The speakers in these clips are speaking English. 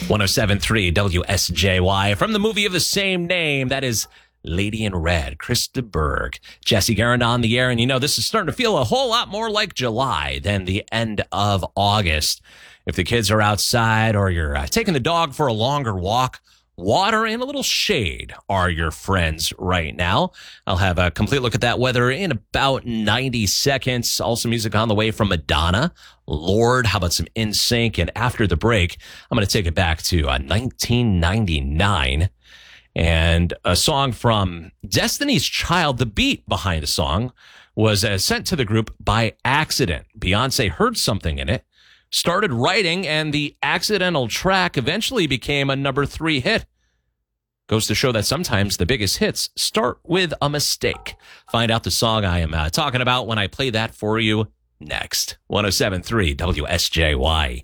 107.3 WSJY from the movie of the same name. That is Lady in Red, Krista Berg. Jesse Guerin on the air. And this is starting to feel a whole lot more like July than the end of August. If the kids are outside or you're taking the dog for a longer walk, water and a little shade are your friends right now. I'll have a complete look at that weather in about 90 seconds. Also music on the way from Madonna, Lorde, how about some NSYNC? And after the break, I'm going to take it back to 1999 and a song from Destiny's Child. The beat behind the song was sent to the group by accident. Beyonce heard something in it, started writing, and the accidental track eventually became a number 3 hit. Goes to show that sometimes the biggest hits start with a mistake. Find out the song I am talking about when I play that for you next. 107.3 WSJY.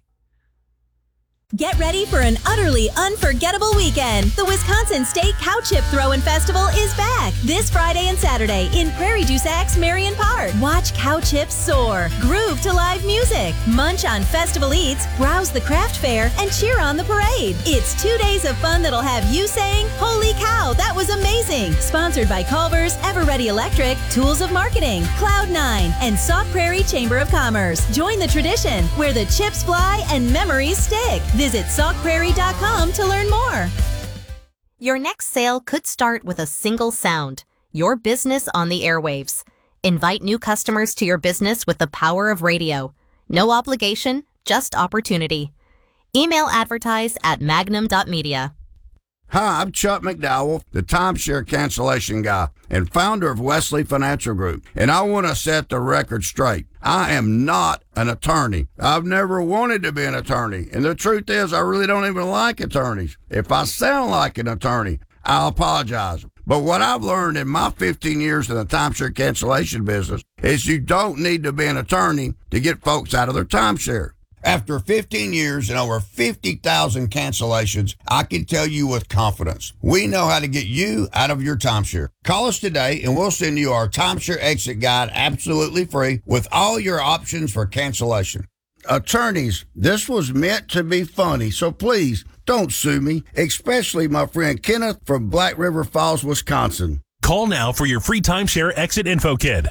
Get ready for an utterly unforgettable weekend. The Wisconsin State Cow Chip Throwin' Festival is back this Friday and Saturday in Prairie du Sac's Marion Park. Watch cow chips soar, groove to live music, munch on festival eats, browse the craft fair, and cheer on the parade. It's 2 days of fun that'll have you saying, "Holy cow, that was amazing!" Sponsored by Culver's, Everready Electric, Tools of Marketing, Cloud9, and Sauk Prairie Chamber of Commerce. Join the tradition where the chips fly and memories stick. Visit saukprairie.com to learn more. Your next sale could start with a single sound: your business on the airwaves. Invite new customers to your business with the power of radio. No obligation, just opportunity. Email advertise@magnum.media. Hi, I'm Chuck McDowell, the timeshare cancellation guy and founder of Wesley Financial Group, and I want to set the record straight. I am not an attorney. I've never wanted to be an attorney, and the truth is I really don't even like attorneys. If I sound like an attorney, I'll apologize. But what I've learned in my 15 years in the timeshare cancellation business is you don't need to be an attorney to get folks out of their timeshare. After 15 years and over 50,000 cancellations, I can tell you with confidence, we know how to get you out of your timeshare. Call us today and we'll send you our timeshare exit guide absolutely free with all your options for cancellation. Attorneys, this was meant to be funny, so please don't sue me, especially my friend Kenneth from Black River Falls, Wisconsin. Call now for your free timeshare exit info kit.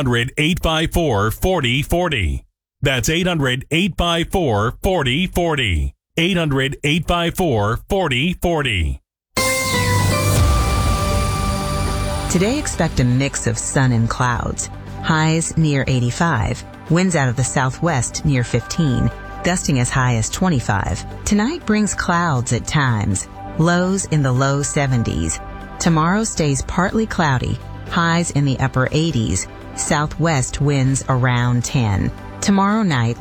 800-854-4040. That's 800-854-4040. 800-854-4040. Today, expect a mix of sun and clouds. Highs near 85. Winds out of the southwest near 15. Gusting as high as 25. Tonight brings clouds at times. Lows in the low 70s. Tomorrow stays partly cloudy. Highs in the upper 80s. Southwest winds around 10. Tomorrow night,